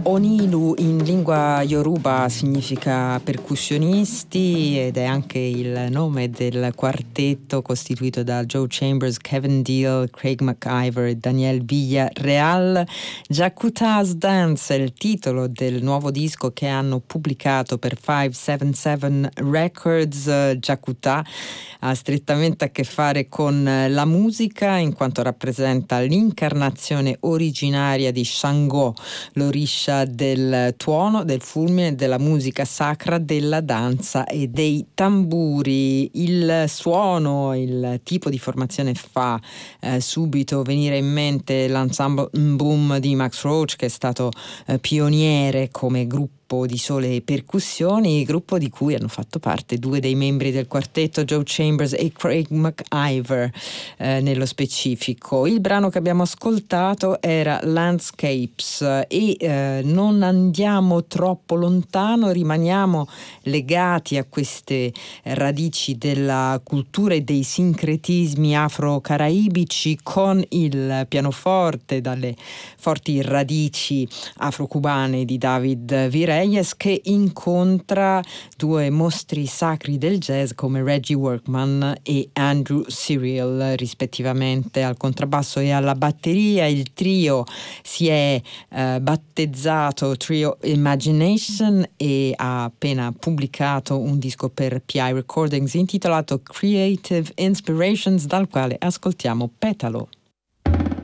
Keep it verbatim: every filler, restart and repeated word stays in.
Onilu in lingua Yoruba significa percussionisti ed è anche il nome del quartetto costituito da Joe Chambers, Kevin Deal, Craig McIver e Daniel Villarreal. Jakuta's Dance è il titolo del nuovo disco che hanno pubblicato per cinque sette sette Records. Jakuta ha strettamente a che fare con la musica in quanto rappresenta l'incarnazione originaria di Shango, l'orisha del tuono, del fulmine, della musica sacra, della danza e dei tamburi. Il suono, il tipo di formazione fa eh, subito venire in mente l'ensemble Boom di Max Roach, che è stato eh, pioniere come gruppo di sole percussioni, gruppo di cui hanno fatto parte due dei membri del quartetto, Joe Chambers e Craig McIver eh, nello specifico. Il brano che abbiamo ascoltato era Landscapes e eh, non andiamo troppo lontano, rimaniamo legati a queste radici della cultura e dei sincretismi afro-caraibici con il pianoforte dalle forti radici afro-cubane di David Vireyes, che incontra due mostri sacri del jazz come Reggie Workman e Andrew Cyril, rispettivamente al contrabbasso e alla batteria. Il trio si è eh, battezzato Trio Imagination e ha appena pubblicato un disco per P I Recordings intitolato Creative Inspirations, dal quale ascoltiamo Petalo.